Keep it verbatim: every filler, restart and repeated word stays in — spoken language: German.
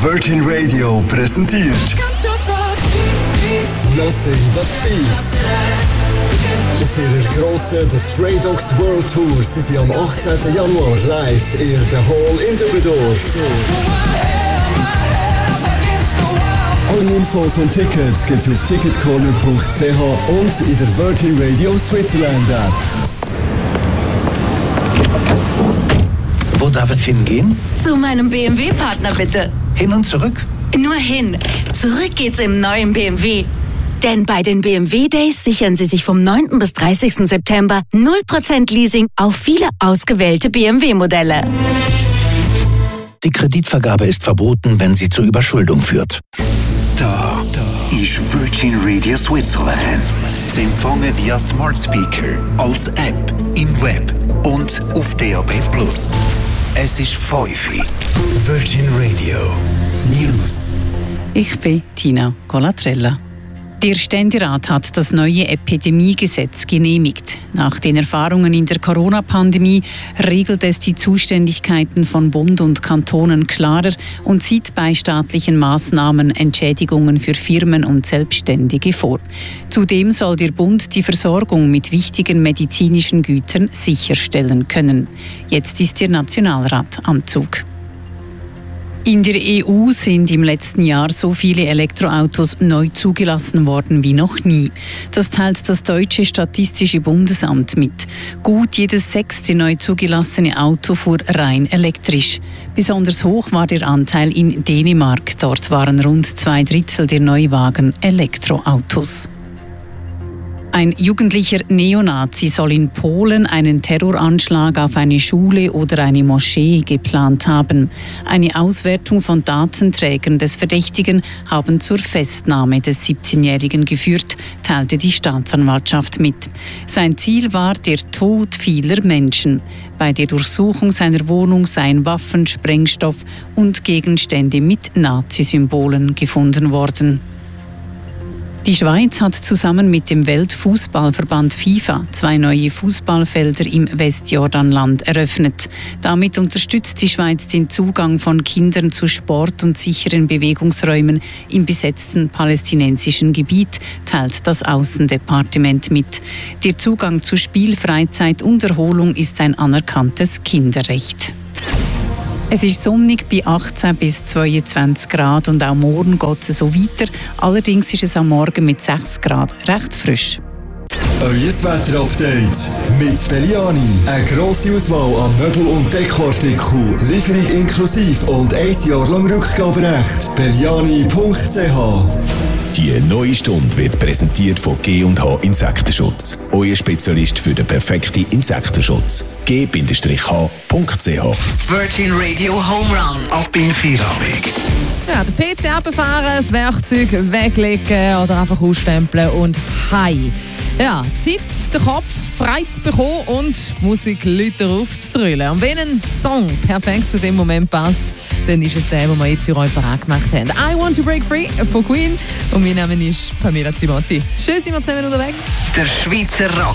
Virgin Radio präsentiert Nothing But Thieves. Auf ihrer grossen The Stray Dogs World Tour sind sie am achtzehnten Januar live in der Hall in Dübendorf. Alle Infos und Tickets gibt's auf ticketcorner punkt c h und in der Virgin Radio Switzerland App. Wo darf es hingehen? Zu meinem B M W-Partner bitte. Hin und zurück? Nur hin. Zurück geht's im neuen B M W. Denn bei den B M W Days sichern Sie sich vom neunten bis dreißigsten September null Prozent Leasing auf viele ausgewählte B M W-Modelle. Die Kreditvergabe ist verboten, wenn sie zur Überschuldung führt. Da, da ist Virgin Radio Switzerland. Sie empfangen via Smart Speaker, als App, im Web und auf D A B plus. Es ist fünf Uhr. Virgin Radio News. Ich bin Tina Colatrella. Der Ständerat hat das neue Epidemiegesetz genehmigt. Nach den Erfahrungen in der Corona-Pandemie regelt es die Zuständigkeiten von Bund und Kantonen klarer und sieht bei staatlichen Maßnahmen Entschädigungen für Firmen und Selbstständige vor. Zudem soll der Bund die Versorgung mit wichtigen medizinischen Gütern sicherstellen können. Jetzt ist der Nationalrat am Zug. In der E U sind im letzten Jahr so viele Elektroautos neu zugelassen worden wie noch nie. Das teilt das deutsche Statistische Bundesamt mit. Gut jedes sechste neu zugelassene Auto fuhr rein elektrisch. Besonders hoch war der Anteil in Dänemark. Dort waren rund zwei Drittel der Neuwagen Elektroautos. Ein jugendlicher Neonazi soll in Polen einen Terroranschlag auf eine Schule oder eine Moschee geplant haben. Eine Auswertung von Datenträgern des Verdächtigen haben zur Festnahme des siebzehnjährigen geführt, teilte die Staatsanwaltschaft mit. Sein Ziel war der Tod vieler Menschen. Bei der Durchsuchung seiner Wohnung seien Waffen, Sprengstoff und Gegenstände mit Nazi-Symbolen gefunden worden. Die Schweiz hat zusammen mit dem Weltfußballverband FIFA zwei neue Fußballfelder im Westjordanland eröffnet. Damit unterstützt die Schweiz den Zugang von Kindern zu Sport und sicheren Bewegungsräumen im besetzten palästinensischen Gebiet, teilt das Außendepartement mit. Der Zugang zu Spiel, Freizeit und Erholung ist ein anerkanntes Kinderrecht. Es ist sonnig bei achtzehn bis zweiundzwanzig Grad und auch morgen geht es so weiter. Allerdings ist es am Morgen mit sechs Grad recht frisch. Euer Wetter-Update mit Belliani. Eine grosse Auswahl an Möbel- und Dekoartikeln. Lieferung inklusive und ein Jahr lang Rückgaberecht. belliani punkt c h. Die neue Stunde wird präsentiert von G und H Insektenschutz. Euer Spezialist für den perfekten Insektenschutz. G H punkt c h. Virgin Radio Home Run. Ab in Feierabend. Ja, den P C runterfahren, das Werkzeug weglegen oder einfach ausstempeln und heim. Ja, Zeit, den Kopf frei zu bekommen und Musik lauter aufzutrüllen. Und wenn ein Song perfekt zu dem Moment passt, dann ist es der, den wir jetzt für euch bereit gemacht haben. «I Want to Break Free» von Queen. Und mein Name ist Pamela Zimotti. Schön sind wir zusammen unterwegs. Der Schweizer Rock.